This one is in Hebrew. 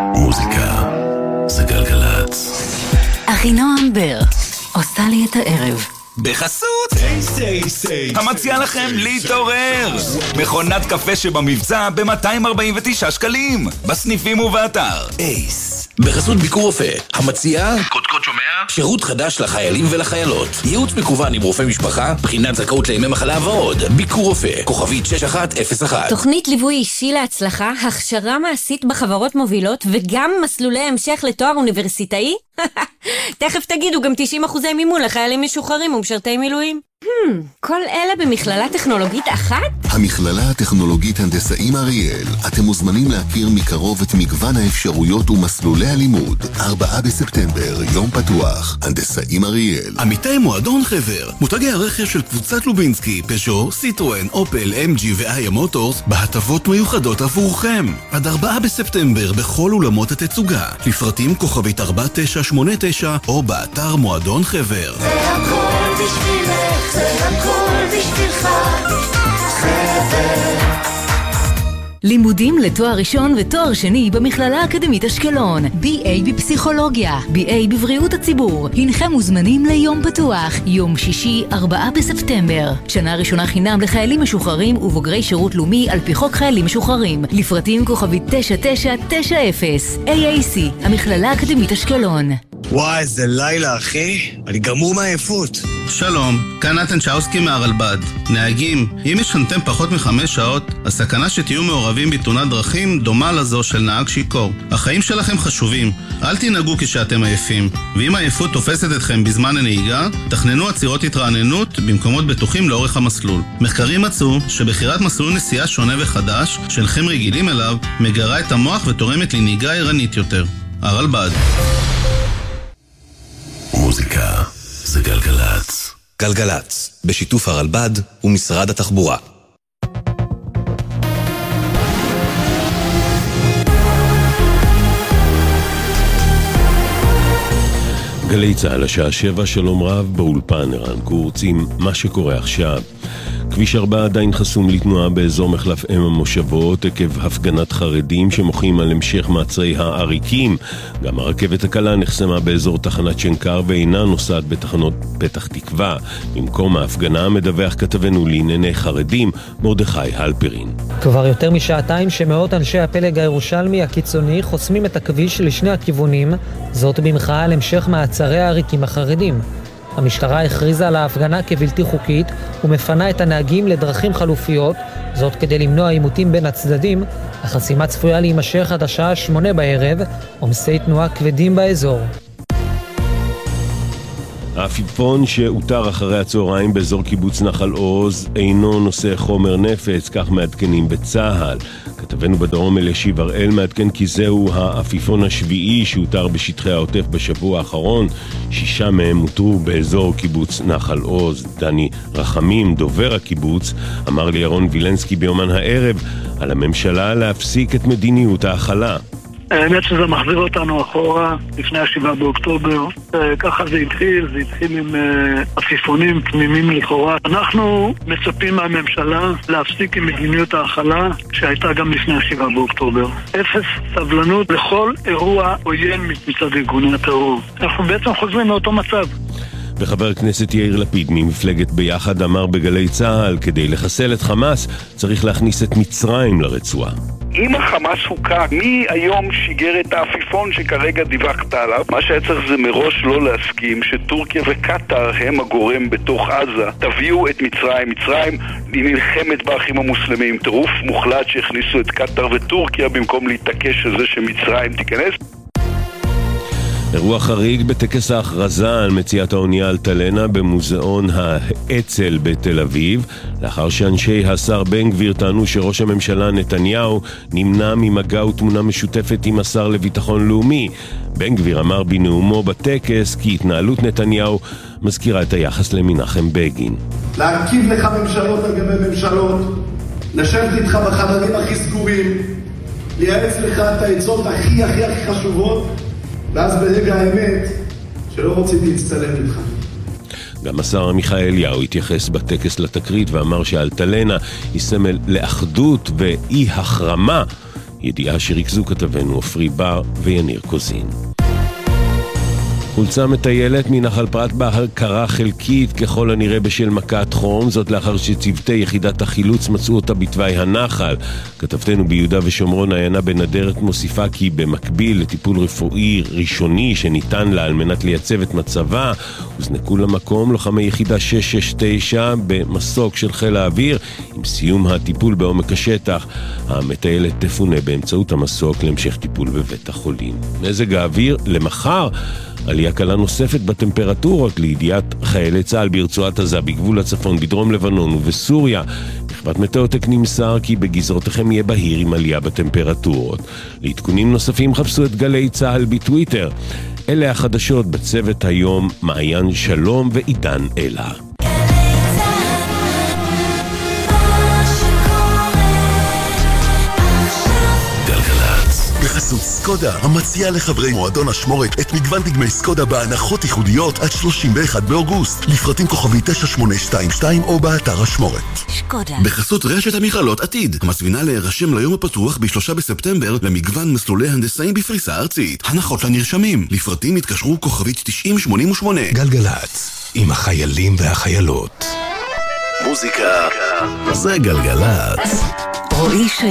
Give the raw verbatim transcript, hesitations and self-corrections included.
מוזיקה זה גלגלץ. אחינועם בר עושה לי את הערב בחסות המציע לכם להתעורר, מכונת קפה שבמבצע ב-מאתיים ארבעים ותשעה שקלים בסניפים ובאתר אייס. בחסות ביקור רופא המציע קודקוד שומע שירות חדש לחיילים ולחיילות, ייעוץ מקוון עם רופא משפחה, בחינת זכאות לימי מחלה ועוד. ביקור רופא כוכבית שש אחת אפס אחת. תוכנית ליווי אישי להצלחה, הכשרה מעשית בחברות מובילות וגם מסלולי המשך לתואר אוניברסיטאי. תכף תגידו גם תשעים אחוזי מימון לחיילים משוחררים ומשרתי מילואים. Hmm, כל אלה במכללה טכנולוגית אחת? המכללה הטכנולוגית הנדסאים אריאל. אתם מוזמנים להכיר מקרוב את מגוון האפשרויות ומסלולי הלימוד. ארבעה בספטמבר, יום פתוח, הנדסאים אריאל. עמיתי מועדון חבר, מותגי הרכב של קבוצת לובינסקי, פז'ו, סיטרואן, אופל, אם ג'י ואיה מוטורס בהטבות מיוחדות עבורכם. עד ארבעה בספטמבר בכל אולמות התצוגה. לפרטים כוכבית ארבע תשע שמונה תשע או באתר מועדון חבר. זה הכל בשבילך, זה הכל בשבילך, חבר. לימודים לתואר ראשון ותואר שני במכללה האקדמית אשקלון. בי איי בפסיכולוגיה, בי איי בבריאות הציבור. הנכם מוזמנים ליום פתוח, יום שישי, ארבעה בספטמבר. שנה ראשונה חינם לחיילים משוחררים ובוגרי שירות לאומי על פי חוק חיילים משוחררים. לפרטים כוכבית תשע תשע תשע אפס. איי איי סי, המכללה האקדמית אשקלון. וואי, איזה לילה, אחי. אני גמור מהעייפות. שלום, כאן נתן צ'אוסקי מהרלב"ד. נהגים, אם ישנתם פחות מחמש שעות, הסכנה שתהיו מעורבים בתאונת דרכים דומה לזו של נהג שיכור. החיים שלכם חשובים, אל תנהגו כשאתם עייפים. ואם העייפות תופסת אתכם בזמן הנהיגה, תכננו עצירות התרעננות במקומות בטוחים לאורך המסלול. מחקרים מצאו שבחירת מסלול נסיעה שונה וחדש, שאינכם רגילים אליו, מגרה את המוח ותורמת לנהיגה ערנית יותר. הרלב"ד. מוזיקה זה גלגלץ. גלגלץ, בשיתוף הרלב"ד ומשרד התחבורה. גלי צהל, השעה שבע, שלום רב, באולפן ערן קורץ עם מה שקורה עכשיו. כביש ארבע עדיין חסום לתנועה באזור מחלף אם המושבות עקב הפגנת חרדים שמוחים על המשך מעצרי העריקים. גם הרכבת הקלה נחסמה באזור תחנת שנקר ואינה נוסעת בתחנות פתח תקווה. במקום ההפגנה מדווח כתבנו לענייני חרדים מרדכי הלפרין. כבר יותר משעתיים שמאות אנשי הפלג הירושלמי הקיצוני חוסמים את הכביש לשני הכיוונים, זאת במחאה על המשך מעצרי העריקים החרדים. המשטרה הכריזה על ההפגנה כבלתי חוקית ומפנה את הנהגים לדרכים חלופיות, זאת כדי למנוע עימותים בין הצדדים. החסימה צפויה להימשך עד השעה שמונה בערב, עומסי תנועה כבדים באזור. העפיפון שאותר אחרי הצהריים באזור קיבוץ נחל עוז אינו נושא חומר נפץ, כך מעדכנים בצה"ל. כתבנו בדרום אלישיב הראל מעדכן כי זהו העפיפון השביעי שאותר בשטחי העוטף בשבוע האחרון. שישה מהם אותרו באזור קיבוץ נחל עוז. דני רחמים, דובר הקיבוץ, אמר לי ירון וילנסקי ביומן הערב על הממשלה להפסיק את מדיניות ההחלה. האמת שזה מחזיר אותנו אחורה לפני השבעה באוקטובר. ככה זה התחיל, זה התחיל עם עפיפונים תמימים לכאורה. אנחנו מצפים מהממשלה להפסיק עם מדיניות ההחלה שהייתה גם לפני השבעה באוקטובר. אפס סבלנות לכל אירוע עוין מצד ארגוני הטרור. אנחנו בעצם חוזרים מאותו מצב. וחבר הכנסת יאיר לפיד ממפלגת ביחד אמר בגלי צהל, כדי לחסל את חמאס צריך להכניס את מצרים לרצועה. אם החמאס הוקע, מי היום שיגר את העפיפון שכרגע דיווחת עליו? מה שהיה צריך זה מראש לא להסכים שטורקיה וקטר הם הגורם בתוך עזה. תביאו את מצרים. מצרים היא נלחמת באחים המוסלמים. טירוף מוחלט שהכניסו את קטר וטורקיה במקום להתעקש על זה שמצרים תיכנס. אירוע חריג בטקס ההכרזה על מציאת האונייה אלטלנה במוזיאון האצ"ל בתל אביב, לאחר שאנשי השר בן גביר טענו שראש הממשלה נתניהו נמנע ממגע ותמונה משותפת עם השר לביטחון לאומי. בן גביר אמר בנאומו בטקס כי התנהלות נתניהו מזכירה את היחס למנחם בגין. להרכיב לך ממשלות על גבי ממשלות, לשבת איתך בחדרים הכי סגורים, לייעץ לך את העצות הכי הכי הכי חשובות, ואז ברגע האמת שלא רוצים להצטלם איתך. גם השר עמיחי אליהו התייחס בטקס לתקרית ואמר שהאלטלנה היא סמל לאחדות ואי החרמה. ידיעה שריכזו כתבנו עופרי בר ויניר קוזין. חולצה מטיילת מנחל פרת בהכרה חלקית ככל הנראה בשל מכת חום, זאת לאחר שצוותי יחידת החילוץ מצאו אותה בתוואי הנחל. כתבתנו ביהודה ושומרון עיינה בנדרת מוסיפה כי במקביל לטיפול רפואי ראשוני שניתן לה על מנת לייצב את מצבה, הוזנקו למקום לוחמי יחידה שש שש תשע במסוק של חיל האוויר. עם סיום הטיפול בעומק השטח, המטיילת תפונה באמצעות המסוק להמשך טיפול בבית החולים. מזג האוויר למחר, עלייה קלה נוספת בטמפרטורות. לידיעת חיילי צה"ל ברצועת עזה, בגבול הצפון, בדרום לבנון ובסוריה, מחברת מטאוטק נמסר כי בגזרותיכם יהיה בהיר עם עלייה בטמפרטורות. לעדכונים נוספים חפשו את גלי צה"ל בטוויטר. אלה החדשות בצוות היום, מעיין שלום ועידן אלה. בחסות סקודה, המציעה לחברי מועדון השמורת את מגוון דגמי סקודה בהנחות ייחודיות עד שלושים ואחד באוגוסט. לפרטים כוכבי תשע שמונה שתיים שתיים או באתר השמורת. סקודה. בחסות רשת המכללות עתיד, המזמינה להירשם ליום הפתוח בשלושה בספטמבר למגוון מסלולי הנדסאים בפריסה ארצית. הנחות לנרשמים. לפרטים התקשרו כוכבית תשעים שמונים ושמונה. גלגלת, עם החיילים והחיילות. מוזיקה זה גלגלת. רועי